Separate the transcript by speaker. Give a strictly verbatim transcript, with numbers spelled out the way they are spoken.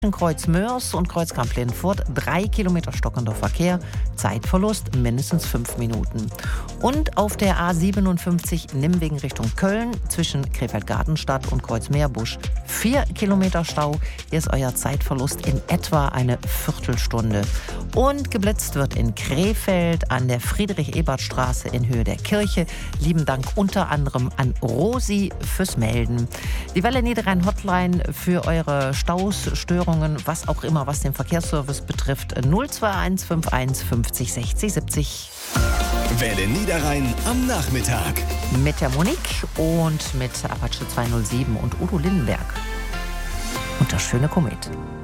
Speaker 1: Kreuz Mörs und Kreuz Kamp-Lennfurt drei Kilometer stockender Verkehr, Zeitverlust mindestens fünf Minuten. Und auf der A siebenundfünfzig Nimwegen Richtung Köln zwischen Krefeld-Gartenstadt und Kreuz Meerbusch vier Kilometer Stau. Hier ist euer Zeitverlust in etwa eine Viertelstunde. Und geblitzt wird in Krefeld an der Friedrich-Ebert-Straße in Höhe der Kirche. Lieben Dank unter anderem an Rosi fürs Melden. Die Welle Niederrhein Hotline für eure Staus, Störungen, was auch immer, was den Verkehrsservice betrifft, null zwei eins fünf eins fünfzig sechzig siebzig.
Speaker 2: Welle Niederrhein am Nachmittag.
Speaker 1: Mit der Monique und mit Apache zweihundertsieben und Udo Lindenberg. Und das schöne Komet.